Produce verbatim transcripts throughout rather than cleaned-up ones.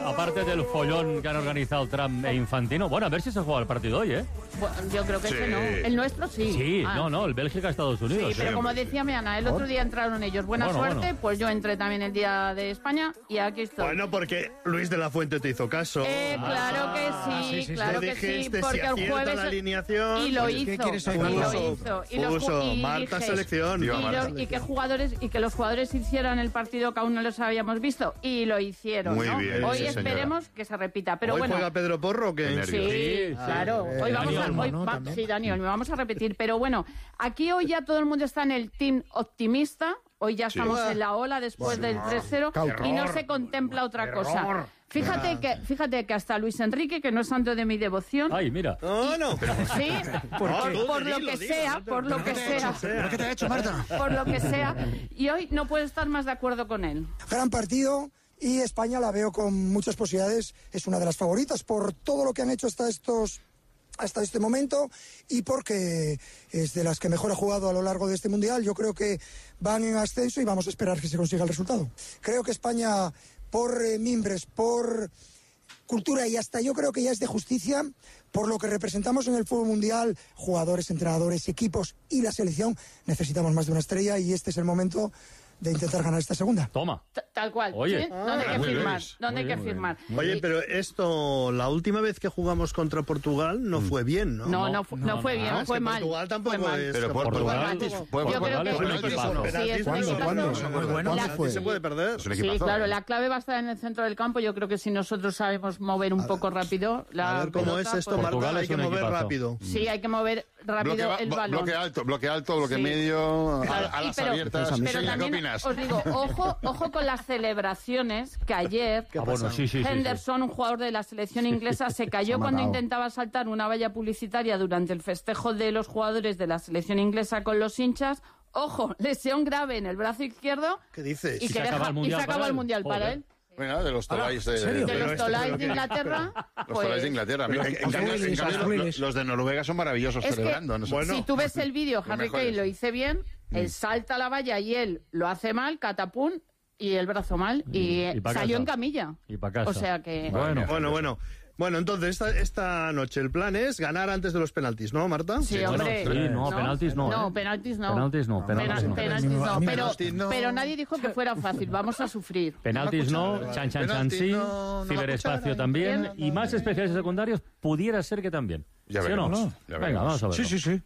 aparte del follón que han organizado Trump e Infantino, bueno, a ver si se juega el partido hoy, ¿eh? Bueno, yo creo que sí. Ese no. El nuestro sí. Sí, ah, no, no, el Bélgica-Estados Unidos. Sí, pero sí, como hombre. decía mi Ana, el otro día entraron ellos. Buena bueno, suerte, bueno. pues yo entré también el día de España y aquí estoy. Bueno, porque Luis de la Fuente te hizo caso. Eh, claro que sí, sí, sí, claro sí. que sí, Dijiste, porque si el acierta jueves... la alineación. Y lo Oye, hizo. ¿qué quieres y hoy? lo Puso, hizo. Y los puso, y Marta dije, selección. Y, Digo, Marta los- selección. y que jugadores y que los jugadores hicieran el partido que aún no los habíamos visto y lo hicieron. Muy ¿no? bien, Hoy sí, esperemos que se repita. Pero ¿Hoy bueno. juega Pedro Porro o qué? Sí, Sí, claro. sí. Hoy vamos Dani a, Olmo, hoy ¿no? va- También. sí, Dani Olmo, vamos a repetir. Pero bueno, aquí hoy ya todo el mundo está en el team optimista. Hoy ya Sí. estamos en la ola después del tres cero y no se contempla otra cosa. Fíjate que, fíjate que hasta Luis Enrique, que no es santo de mi devoción, Ay, mira. No, no. sí, por, qué? por lo Dilo, que dilo, sea, no te- por lo ¿Pero que qué te ha sea, hecho? ¿Pero qué te ha hecho, Marta? por lo que sea, y hoy no puedo estar más de acuerdo con él. Gran partido y España la veo con muchas posibilidades. Es una de las favoritas por todo lo que han hecho hasta estos hasta este momento y porque es de las que mejor ha jugado a lo largo de este Mundial. Yo creo que van en ascenso y vamos a esperar que se consiga el resultado. Creo que España, por eh, mimbres, por cultura y hasta yo creo que ya es de justicia, por lo que representamos en el fútbol mundial, jugadores, entrenadores, equipos y la selección, necesitamos más de una estrella y este es el momento de intentar ganar esta segunda. Toma. T- Tal cual. Oye. ¿sí? ¿Dónde hay Ah, que muy firmar? bien. ¿Dónde hay Muy que bien, muy firmar? Oye, Y- pero esto, la última vez que jugamos contra Portugal no fue bien, ¿no? No, no, fu- no, no, fue no, bien, Ah, es fue que mal. Portugal tampoco fue mal. es... Pero por Portugal- penaltis. Yo Puede- creo Portugal que- es un Penaltis, equipazo. penaltis, Sí, es un ¿cuándo? equipazo. ¿Cuándo? Muy bueno. ¿Cuándo La- fue? Se puede perder. Es un Sí, equipazo. claro, la clave va a estar en el centro del campo. Yo creo que si nosotros sabemos mover un poco rápido la A ver cómo pelota, es esto, pues- Marta. Portugal Hay es que un mover equipazo. rápido. Sí, hay que mover rápido Bloque, ba- el bo- balón. bloque alto, bloque alto, bloque Sí. medio, a- Claro, a, y las pero- abiertas. pero Sonia, ¿qué también opinas? os digo, ojo, ojo con las celebraciones que ayer Ah, bueno, sí, sí, sí, sí. Henderson, un jugador de la selección inglesa, se cayó cuando intentaba saltar una valla publicitaria durante el festejo de los jugadores de la selección inglesa con los hinchas. Ojo, lesión grave en el brazo izquierdo. ¿Qué dices? Y se que acaba deja- el y Mundial se acaba para el él. mundial para Joder. él. Venga, de los tolais de, ¿serio? De Pero los esto, Tolais pero de que- Inglaterra. los pues, tolais de Inglaterra. Mira, Pero en, en cambio, cambio- en cambio, azules. lo- los de Noruega son maravillosos Es que, celebrando. No sé. Bueno. si tú ves el vídeo, Los Harry mejores. Kane lo hizo bien, él salta a la valla y él lo hace mal, catapum, y el brazo mal, y, Y pa' salió casa. en camilla. Y pa' casa. O sea que... Bueno. Bueno, bueno. Bueno, entonces esta, esta noche el plan es ganar antes de los penaltis, ¿no, Marta? Sí, Bueno, hombre. sí, no, penaltis no, No, ¿eh? penaltis no. Penaltis no, penaltis Pena- no. penaltis no. A mí Pero, penaltis no. pero nadie dijo que fuera fácil. Vamos a sufrir. Penaltis no, chan chan chan Penaltis sí, no, no ciberespacio la también cuchara. y más especiales y secundarios pudiera ser que también. Ya ¿Sí o no? veremos, ya Venga, veremos. vamos a ver. Sí, sí, sí.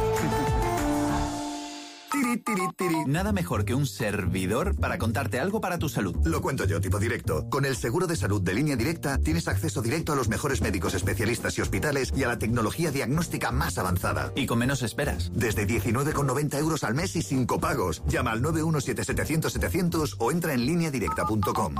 Tiri, tiri, tiri. Nada mejor que un servidor para contarte algo para tu salud. Lo cuento yo, tipo directo. Con el seguro de salud de Línea Directa tienes acceso directo a los mejores médicos especialistas y hospitales y a la tecnología diagnóstica más avanzada. Y con menos esperas. Desde diecinueve con noventa euros al mes y sin copagos. Llama al nueve uno siete setecientos setecientos o entra en línea directa punto com.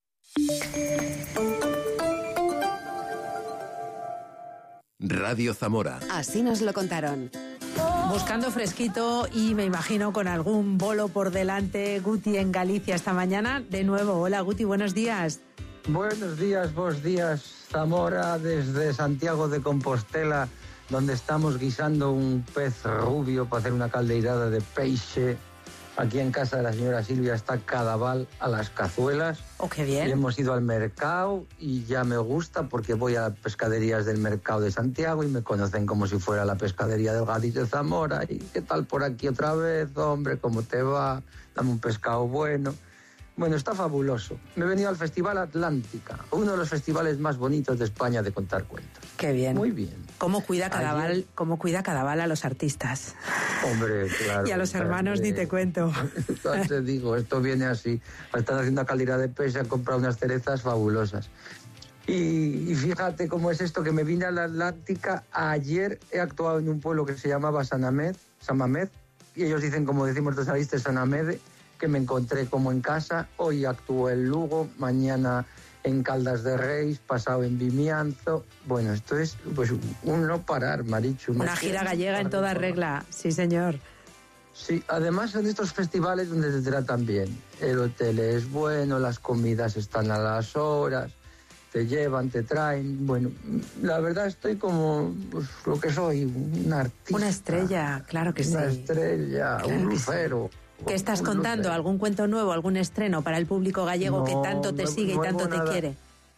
Radio Zamora. Así nos lo contaron. Buscando fresquito y me imagino con algún bolo por delante. Guti en Galicia esta mañana. De nuevo, hola Guti, buenos días. Buenos días, buenos días, Zamora, desde Santiago de Compostela, donde estamos guisando un pez rubio para hacer una caldeirada de peixe. Aquí en casa de la señora Silvia está cadaval a las cazuelas. Oh, qué Y bien. hemos ido al mercado y ya me gusta porque voy a pescaderías del mercado de Santiago y me conocen como si fuera la pescadería del Gadis de Zamora. ¿Y qué tal por aquí otra vez, hombre? ¿Cómo te va? Dame un pescado bueno. Bueno, está fabuloso. Me he venido al Festival Atlántica, uno de los festivales más bonitos de España de contar cuentos. Qué bien. Muy bien. ¿Cómo cuida Cadaval, Ayer- cómo cuida Cadaval a los artistas? Hombre, claro. Y a los hermanos ni te cuento. Ya te digo, esto viene así. Están haciendo una calidad de pez, han comprado unas cerezas fabulosas. Y, y fíjate cómo es esto, que me vine a la Atlántica. Ayer he actuado en un pueblo que se llamaba Sanamed, Samamed, y ellos dicen, como decimos los alistes, Sanamede, que me encontré como en casa. Hoy actúo en Lugo, mañana en Caldas de Reis, pasado en Vimianzo. Bueno, esto es pues un no parar, Marichu. no Una gira quiero gallega en parar de toda informar. regla. Sí, señor. Sí, además son estos festivales donde te tratan bien. El hotel es bueno, las comidas están a las horas, te llevan, te traen. Bueno, la verdad estoy como pues, lo que soy, un artista. Una estrella, claro que sí. Una estrella, Claro un que lucero. ¿Qué estás Un contando? lucero. ¿Algún cuento nuevo, algún estreno para el público gallego que No, tanto te nue- sigue y nuevo tanto te nada. quiere?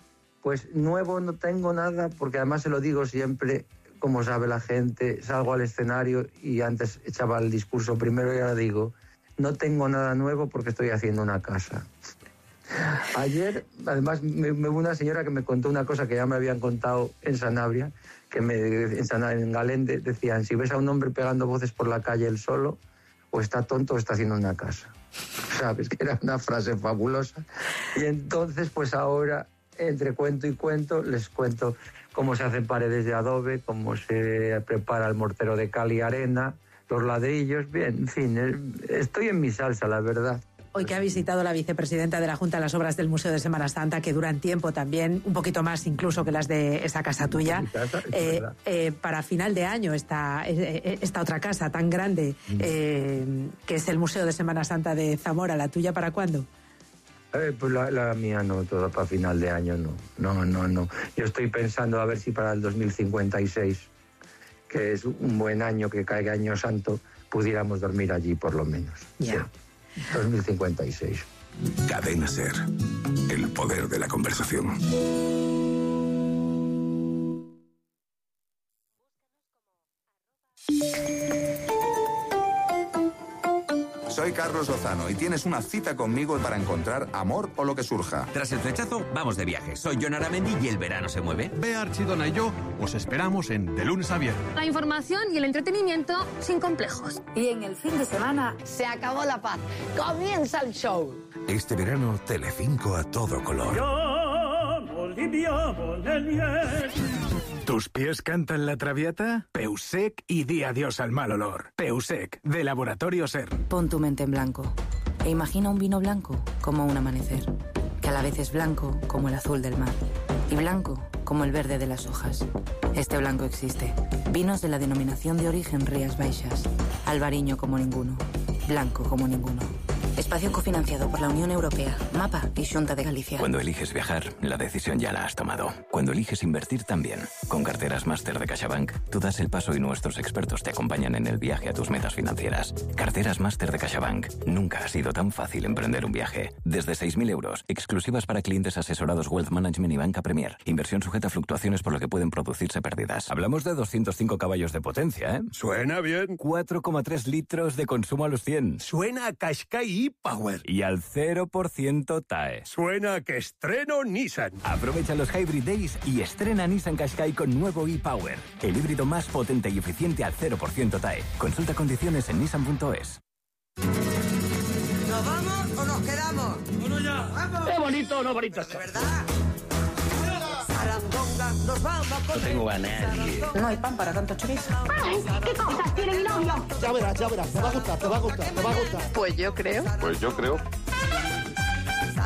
Pues nuevo no tengo nada, porque además se lo digo siempre, como sabe la gente, salgo al escenario y antes echaba el discurso primero y ahora digo, no tengo nada nuevo porque estoy haciendo una casa. Ayer, además, me, me hubo una señora que me contó una cosa que ya me habían contado en Sanabria, que me, en, Sanabria, en Galende decían, si ves a un hombre pegando voces por la calle él solo, o está tonto o está haciendo una casa. ¿Sabes? Que era una frase fabulosa. Y entonces, pues ahora, entre cuento y cuento, les cuento cómo se hacen paredes de adobe, cómo se prepara el mortero de cal y arena, los ladrillos, bien, en fin, estoy en mi salsa, la verdad. Hoy que ha visitado la vicepresidenta de la Junta las obras del Museo de Semana Santa, que duran tiempo también, un poquito más incluso que las de esa casa tuya, casa, eh, eh, para final de año esta, eh, esta otra casa tan grande, eh, que es el Museo de Semana Santa de Zamora, ¿la tuya para cuándo? Eh, pues la, la mía no, toda para final de año no, no, no, no. Yo estoy pensando a ver si para el dos mil cincuenta y seis, que es un buen año, que caiga Año Santo, pudiéramos dormir allí por lo menos. Ya. Sí. dos mil cincuenta y seis. Cadena Ser. El poder de la conversación. Soy Carlos Lozano y tienes una cita conmigo para encontrar amor o lo que surja. Tras el flechazo, vamos de viaje. Soy Jon Aramendi y el verano se mueve. Bea Archidona y yo os esperamos en De Lunes a Viernes. La información y el entretenimiento sin complejos. Y en el fin de semana se acabó la paz. Comienza el show. Este verano, Telecinco a todo color. ¿Tus pies cantan la traviata? Peusec y di adiós al mal olor. Peusec, de Laboratorio Ser. Pon tu mente en blanco e imagina un vino blanco como un amanecer, que a la vez es blanco como el azul del mar y blanco como el verde de las hojas. Este blanco existe. Vinos de la denominación de origen Rías Baixas. Albariño como ninguno. Blanco como ninguno. Espacio cofinanciado por la Unión Europea, MAPA y Xunta de Galicia. Cuando eliges viajar, la decisión ya la has tomado. Cuando eliges invertir también. Con carteras máster de CaixaBank, tú das el paso y nuestros expertos te acompañan en el viaje a tus metas financieras. Carteras máster de CaixaBank. Nunca ha sido tan fácil emprender un viaje. Desde seis mil euros, exclusivas para clientes asesorados Wealth Management y Banca Premier. Inversión sujeta a fluctuaciones por lo que pueden producirse pérdidas. Hablamos de doscientos cinco caballos de potencia, ¿eh? Suena bien. cuatro coma tres litros de consumo a los cien. Suena a Qashqai e-Power. Y al cero por ciento T A E. Suena a que estreno Nissan. Aprovecha los Hybrid Days y estrena Nissan Qashqai con nuevo e-Power. El híbrido más potente y eficiente al cero por ciento T A E. Consulta condiciones en nissan punto es. ¿Nos vamos o nos quedamos? ¡Uno ya! ¡Vamos! ¡Qué bonito, no bonito! ¿De verdad? Sarandonga, nos vamos con No tengo a nadie. No hay pan para tanto chorizo. Ay, ¿qué cosas tiene mi novio? Ya verás, ya verás. Te va a gustar, te va a gustar, te va a gustar. Pues yo creo. Pues yo creo